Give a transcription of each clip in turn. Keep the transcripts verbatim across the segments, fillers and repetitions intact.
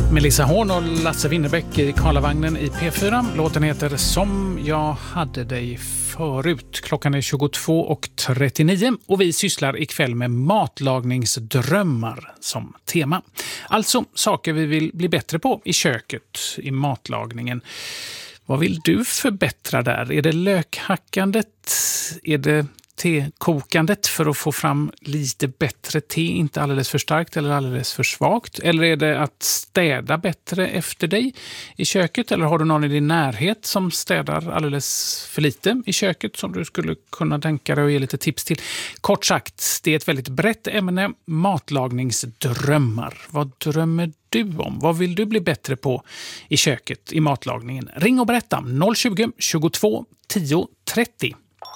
Melissa Horn och Lasse Winnerbäck i Karlavagnen i P fyra. Låten heter Som jag hade dig förut. Klockan är tjugotvå och trettionio och vi sysslar ikväll med matlagningsdrömmar som tema. Alltså saker vi vill bli bättre på i köket, i matlagningen. Vad vill du förbättra där? Är det lökhackandet? Är det tekokandet för att få fram lite bättre te, inte alldeles för starkt eller alldeles för svagt? Eller är det att städa bättre efter dig i köket? Eller har du någon i din närhet som städar alldeles för lite i köket som du skulle kunna tänka dig och ge lite tips till? Kort sagt, det är ett väldigt brett ämne, matlagningsdrömmar. Vad drömmer du om? Vad vill du bli bättre på i köket, i matlagningen? Ring och berätta noll tjugo, tjugotvå, tio, trettio.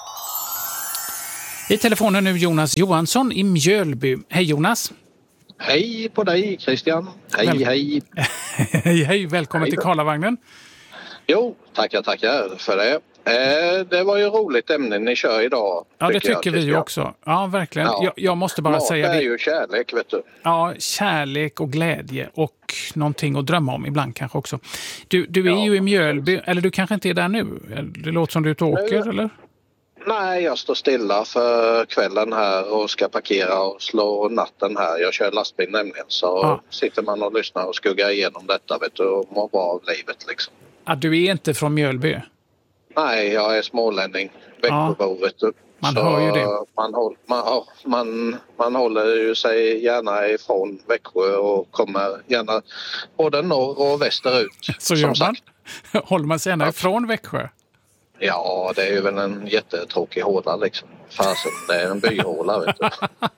I telefonen nu Jonas Johansson i Mjölby. Hej Jonas. Hej på dig Christian. Hej Väl- hej. hej hej, välkommen Hej till då. Karlavagnen. Jo, tackar tackar för det. Eh, det var ju roligt ämne ni kör idag. Ja, det tycker jag, vi ju Christian. också. Ja, verkligen. Ja. Jag, jag måste bara Mat säga är det. ju kärlek, vet du. Ja, kärlek och glädje och någonting att drömma om ibland kanske också. Du, du är Ja, ju i Mjölby, eller du kanske inte är där nu? Det låter som du är ute och åker, Nej. eller? Nej, jag står stilla för kvällen här och ska parkera och slå natten här. Jag kör lastbil nämligen, så Ja. sitter man och lyssnar och skuggar igenom detta, vet du, och mår bra av livet liksom. Ja, du är inte från Mjölby. Nej, jag är smålänning, Växjöbo, vet du. Man Så hör ju det. Man, håll, man, ja, man, man håller ju sig gärna ifrån Växjö och kommer gärna både norr och västerut. Så som gör man. sagt. Håller man sig gärna Ja. ifrån Växjö? Ja, det är ju väl en jättetråkig håla liksom. Fasen, det är en byhåla, vet du.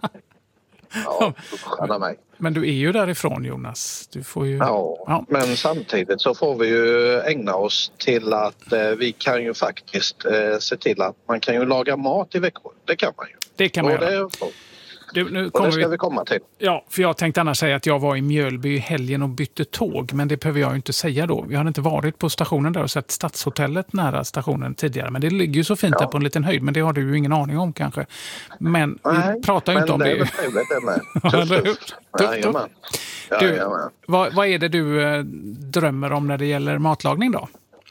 Ja, usch, mig. Men du är ju därifrån, Jonas. Du får ju... Ja, Ja. men samtidigt så får vi ju ägna oss till att eh, vi kan ju faktiskt eh, se till att man kan ju laga mat i Växjö. Det kan man ju. Det kan man och göra. det, Du, nu och kommer det ska vi... vi komma till. Ja, för jag tänkte annars säga att jag var i Mjölby i helgen och bytte tåg, men det behöver jag ju inte säga då. Vi hade inte varit på stationen där och sett Stadshotellet nära stationen tidigare, men det ligger ju så fint Ja. där på en liten höjd, men det har du ju ingen aning om kanske. Men Nej, vi pratar ju inte om men det. det är väl trevligt det med. Ja, Tufft, eller hur? tufft. Tufft, Jajamän. Du, Jajamän. vad, vad är det du eh, drömmer om när det gäller matlagning då?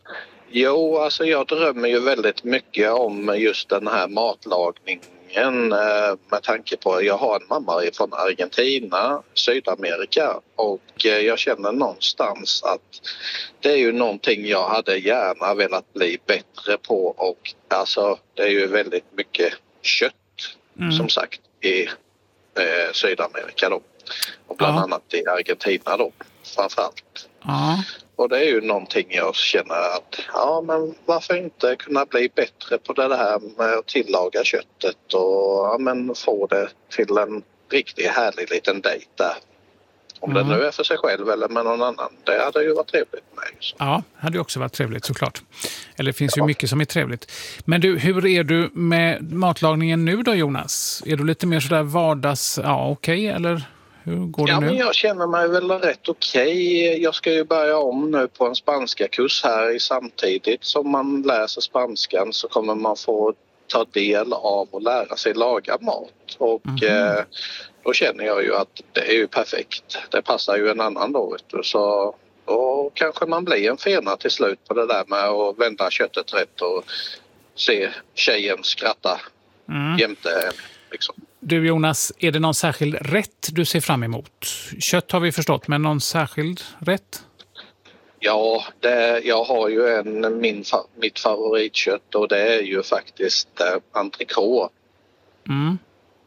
Jo, alltså jag drömmer ju väldigt mycket om just den här matlagningen eh, med tanke på att jag har en mamma från Argentina, Sydamerika, och eh, jag känner någonstans att det är ju någonting jag hade gärna velat bli bättre på, och alltså det är ju väldigt mycket kött Mm. som sagt i eh, Sydamerika då, och bland Ja. annat i Argentina då framförallt. Ja. Och det är ju någonting jag känner att, ja men varför inte kunna bli bättre på det här med att tillaga köttet och ja, men få det till en riktigt härlig liten dejt där. Om Mm. det nu är för sig själv eller med någon annan, det hade ju varit trevligt med. Så. Ja, hade ju också varit trevligt såklart. Eller det finns ju Ja. mycket som är trevligt. Men du, hur är du med matlagningen nu då, Jonas? Är du lite mer sådär vardags, ja okej, eller hur går Ja, det nu? men jag känner mig väl rätt okej. Jag ska ju börja om nu på en spanska kurs här i samtidigt som man läser spanskan så kommer man få ta del av och lära sig laga mat. Och Mhm. eh, då känner jag ju att det är ju perfekt. Det passar ju en annan då, vet du. Så då kanske man blir en fena till slut på det där med att vända köttet rätt och se tjejen skratta Mm. jämte en, liksom. Du Jonas, är det någon särskild rätt du ser fram emot? Kött har vi förstått, men någon särskild rätt? Ja, det, jag har ju en, min, fa- mitt favoritkött och det är ju faktiskt eh, entrecote. Mm.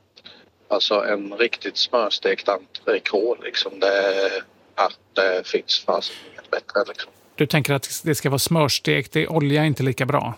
Alltså en riktigt smörstekt entrecote liksom. Det, ja, det finns fast inget bättre liksom. Du tänker att det ska vara smörstekt, det olja är inte lika bra?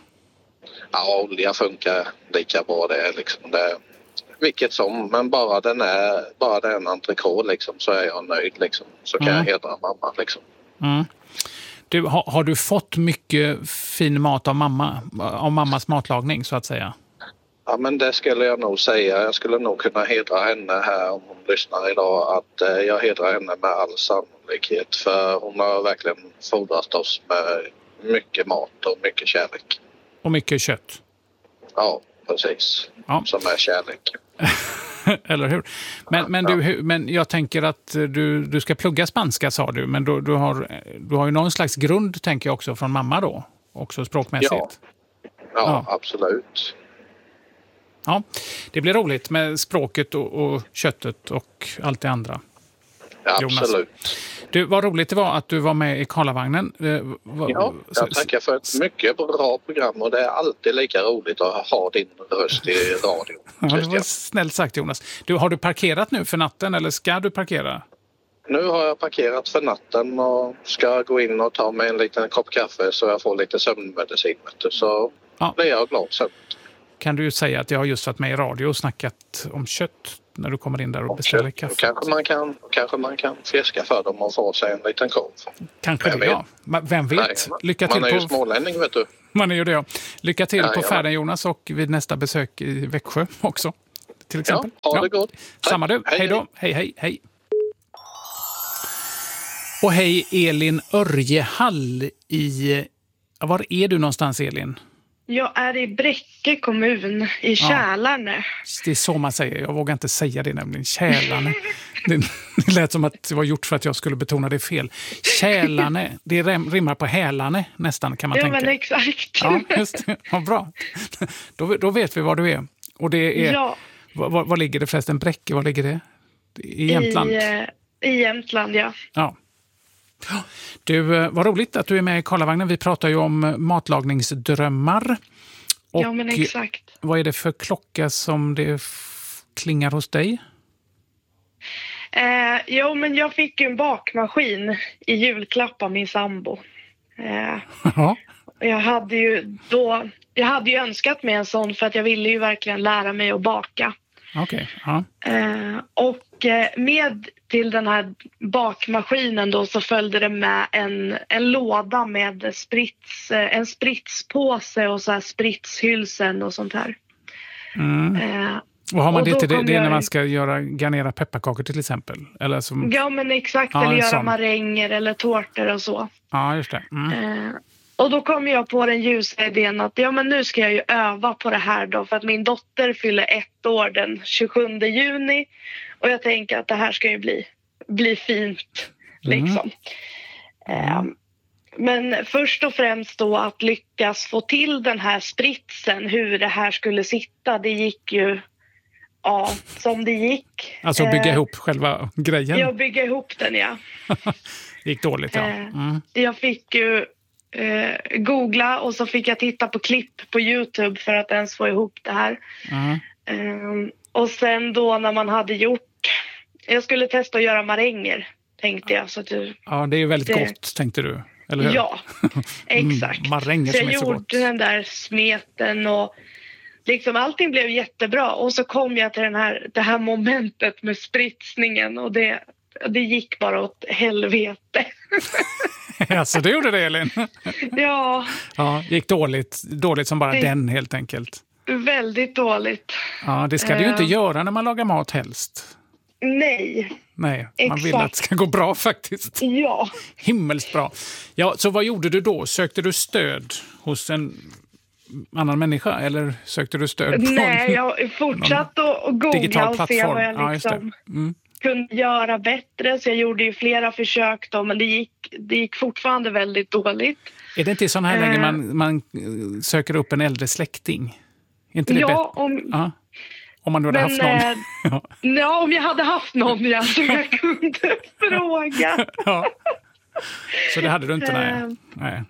Ja, olja funkar lika bra det liksom. Det, vilket som, men bara den är, bara det är en entrecote liksom så är jag nöjd liksom. Så kan Mm. jag hedra mamma liksom. Mm. Du, har, har du fått mycket fin mat av mamma, av mammas matlagning så att säga? Ja, men det skulle jag nog säga. Jag skulle nog kunna hedra henne här om hon lyssnar idag. Att eh, jag hedrar henne med all sannolikhet. För hon har verkligen fodrat oss med mycket mat och mycket kärlek. Och mycket kött? Ja, precis. Ja. Som är kärlek. Eller hur? Men, men, du, men jag tänker att du, du ska plugga spanska, sa du. Men du, du, har, du har ju någon slags grund, tänker jag också, från mamma då. Också språkmässigt. Ja, ja, ja. Absolut. Ja, det blir roligt med språket och, och köttet och allt det andra. Ja, absolut. Du, vad roligt det var att du var med i Karlavagnen. Ja, jag tackar för ett mycket bra program och det är alltid lika roligt att ha din röst i radio. Ja, det var snällt sagt, Jonas. Du, har du parkerat nu för natten eller ska du parkera? Nu har jag parkerat för natten och ska gå in och ta mig en liten kopp kaffe så jag får lite sömnmedicin. Så ja. Blir jag glad sen. Kan du ju säga att jag har just varit med i radio och snackat om kött när du kommer in där och beställer kaffe. Kanske man kan, kanske man kan fiska för dem och få sig en liten korv. Kanske det, ja. Vem vet? Nej, Lycka till man är på... ju smålänning, vet du. Man är ju det, ja. Lycka till ja, på ja. färden, Jonas, och vid nästa besök i Växjö också. Till exempel. Ja, ha det ja. Gott. Tack. Samma du. Hej, hej då. Hej, hej, hej. Och hej Elin Örjehall i... Var är du någonstans, Elin? Jag är i Bräcke kommun, i Kälarne. Ja, det är så man säger. Jag vågar inte säga det nämligen. Kälarne. Det, det lät som att det var gjort för att jag skulle betona det fel. Kälarne. Det rimmar på Hälane nästan, kan man ja, tänka. Ja, men exakt. Ja, just det. Ja, bra. Då, då vet vi var du är. Och det är... Ja. Var, var ligger det förresten? Bräcke, var ligger det? I Jämtland? I, i Jämtland, ja. Ja. Du, vad roligt att du är med i Karlavagnen. Vi pratar ju om matlagningsdrömmar. Och ja, men exakt. Vad är det för klocka som det f- klingar hos dig? Eh, jo, men jag fick ju en bakmaskin i julklapp av min sambo. Eh, ja. Jag hade ju då... Jag hade ju önskat mig en sån för att jag ville ju verkligen lära mig att baka. Okej. Okay. Ja. Eh, och eh, med till den här bakmaskinen då så följde det med en, en låda med sprits, eh, en spritspåse och så här spritshylsen och sånt här. Mm. Eh, och har man och det till det, det är jag... när man ska göra garnera pepparkakor till exempel? Eller som... Ja, men exakt. Ja, eller göra sån. maränger eller tårtor och så. Ja, just det. Mm. Eh, Och då kom jag på den ljusa idén att ja, men nu ska jag ju öva på det här då. För att min dotter fyller ett år den tjugosjunde juni. Och jag tänker att det här ska ju bli, bli fint. Liksom. Mm. Um, men först och främst då att lyckas få till den här spritsen. Hur det här skulle sitta. Det gick ju ja, som det gick. Alltså bygga uh, ihop själva grejen? Ja, bygga ihop den, ja. Det gick dåligt, ja. Mm. Jag fick ju... Uh, googla och så fick jag titta på klipp på YouTube för att ens få ihop det här. Mm. Uh, och sen då när man hade gjort... Jag skulle testa att göra maränger, tänkte jag. Så att du, ja, det är ju väldigt det... gott, tänkte du. Eller hur? Ja, exakt. mm, maränger så som är jag så gjorde gott. Den där smeten och liksom allting blev jättebra. Och så kom jag till den här, det här momentet med spritsningen och det, det gick bara åt helvete. Alltså, det gjorde det, Elin? Ja. Ja, gick dåligt. Dåligt som bara det, den, helt enkelt. Väldigt dåligt. Ja, det ska det ju inte uh, göra när man lagar mat helst. Nej. Nej, man exakt. vill att det ska gå bra faktiskt. Ja. Himmelskt bra. Ja, så vad gjorde du då? Sökte du stöd hos en annan människa? Eller sökte du stöd på Nej, jag fortsatte att googla och se vad jag liksom... Ja, mm. kunde göra bättre, så jag gjorde ju flera försök då, men det gick, det gick fortfarande väldigt dåligt. Är det inte sån här uh, läge man, man söker upp en äldre släkting? Är inte det ja, bättre? Om, ja, om man nu hade men, haft någon. ja. ja, om jag hade haft någon, ja, så jag kunde fråga. Ja. Så det hade du inte, nej. Uh, nej.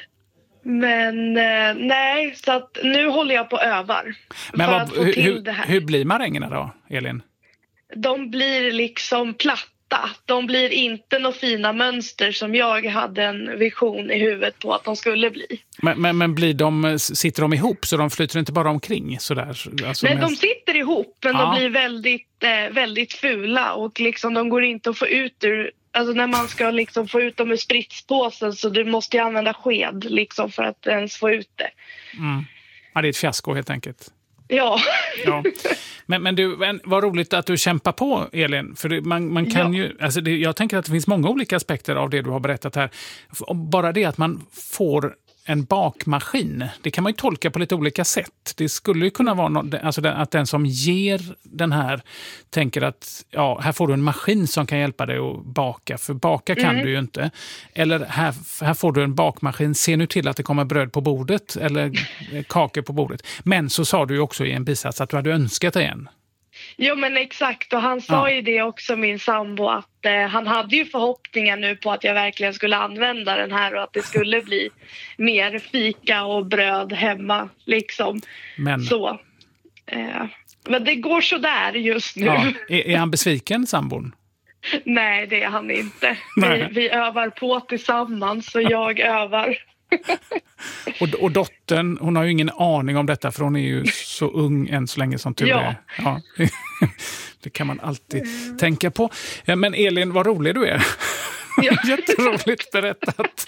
Men nej, så att nu håller jag på och övar. Men för vad, att få hur, till det här. Hur blir marängerna då, Elin? De blir liksom platta. De blir inte några fina mönster som jag hade en vision i huvudet på att de skulle bli. Men, men, men blir de, sitter de ihop så de flyter inte bara omkring? Sådär, alltså Nej, med... de sitter ihop, men ja. de blir väldigt, eh, väldigt fula. Och liksom, de går inte att få ut ur... Alltså när man ska liksom få ut dem ur spritspåsen så du måste ju använda sked liksom för att ens få ut det. Mm. Ja, det är ett fiasko helt enkelt. Ja. ja. Men, men du, vad roligt att du kämpar på, Elin. För det, man, man kan ja. ju, alltså det, jag tänker att det finns många olika aspekter av det du har berättat här. Bara det att man får en bakmaskin. Det kan man ju tolka på lite olika sätt. Det skulle ju kunna vara något, alltså att den som ger den här tänker att ja, här får du en maskin som kan hjälpa dig att baka. För baka kan mm. du ju inte. Eller här, här får du en bakmaskin. Se nu till att det kommer bröd på bordet eller kakor på bordet. Men så sa du ju också i en bisats att du hade önskat dig en. Jo men exakt, och han sa ja. ju det också, min sambo, att eh, han hade ju förhoppningar nu på att jag verkligen skulle använda den här och att det skulle bli mer fika och bröd hemma liksom. Men, så, eh, men det går så där just nu. Ja. Är, är han besviken, sambon? Nej, det är han inte. Vi, vi övar på tillsammans och jag övar. och, och dottern, hon har ju ingen aning om detta för hon är ju så ung än så länge som tur ja. är. Ja. Det kan man alltid mm. tänka på. Men Elin, vad rolig du är. Ja. Jätteroligt berättat.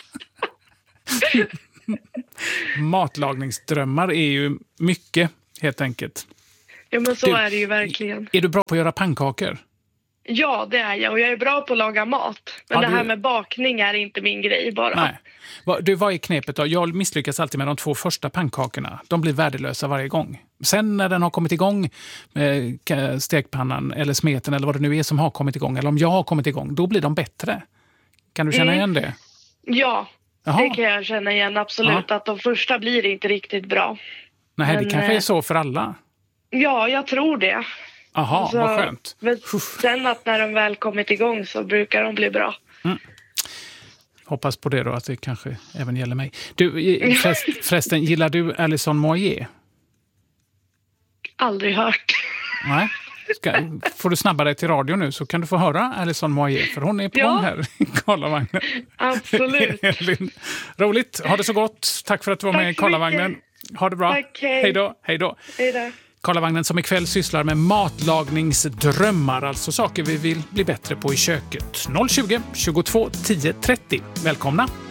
Matlagningsdrömmar är ju mycket, helt enkelt. Ja, men så du, är det ju verkligen. Är du bra på att göra pannkakor? Ja, det är jag. Och jag är bra på att laga mat. Men ja, det här du... med bakning är inte min grej bara. Nej. Du, vad är knepet då? Jag misslyckas alltid med de två första pannkakorna. De blir värdelösa varje gång. Sen när den har kommit igång, eh, stekpannan eller smeten eller vad det nu är som har kommit igång, eller om jag har kommit igång, då blir de bättre. Kan du känna mm. igen det? Ja, Jaha. det kan jag känna igen absolut. Ja. Att de första blir inte riktigt bra. Nej, Men, det kanske är så för alla. Ja, jag tror det. Jaha, alltså, vad skönt. Men sen att när de väl kommit igång så brukar de bli bra. Mm. Hoppas på det då, att det kanske även gäller mig. Du, förrest, förresten, gillar du Alison Moyet? Aldrig hört. Nej. Ska, får du snabba dig till radio nu så kan du få höra Alison Moyet, för hon är på gång här i Karlavagnen. Absolut. Roligt, ha det så gott. Tack för att du var Tack med i Karlavagnen. Ha det bra. Tack, hej. Hej då. Hej då. Hej då. Karlavagnen som ikväll sysslar med matlagningsdrömmar, alltså saker vi vill bli bättre på i köket. noll tjugo, tjugotvå, tio, trettio. Välkomna!